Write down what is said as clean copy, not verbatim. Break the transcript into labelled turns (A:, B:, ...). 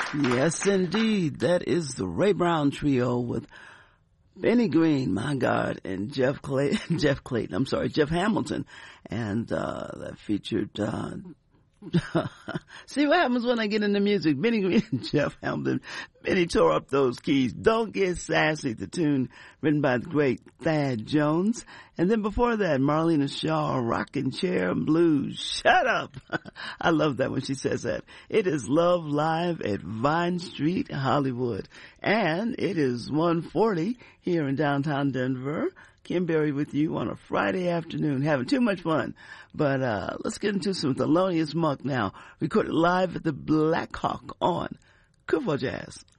A: Yes, indeed. That is the Ray Brown Trio with Benny Green, my God, and Jeff Hamilton. And that featured see what happens when I get into music. Benny Green and Jeff Hamilton. Benny tore up those keys. Don't Get Sassy, the tune written by the great Thad Jones. And then before that, Marlena Shaw, Rockin' Chair and Blues. Shut up. I love that when she says that. It is Love Live at Vine Street, Hollywood. And it is 1:40 here in downtown Denver. Kim Berry with you on a Friday afternoon, having too much fun. But let's get into some Thelonious Monk now, recorded live at the Black Hawk on Kufa Jazz.